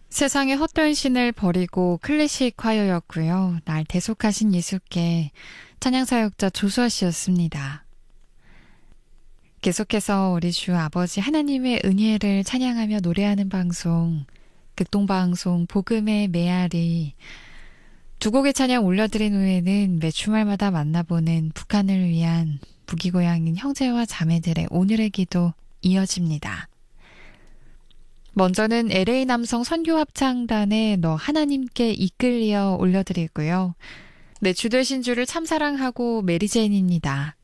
세상의 헛된 신을 버리고 클래식 화요였고요. 날 대속하신 예수께 찬양사역자 조수아 씨였습니다. 계속해서 우리 주 아버지 하나님의 은혜를 찬양하며 노래하는 방송, 극동방송 복음의 메아리, 두 곡의 찬양 올려드린 후에는 매 주말마다 만나보는 북한을 위한 부기고향인 형제와 자매들의 오늘의 기도 이어집니다. 먼저는 LA 남성 선교합창단의 너 하나님께 이끌리어 올려드리고요. 내 주 되신 주를 참사랑하고 메리제인입니다.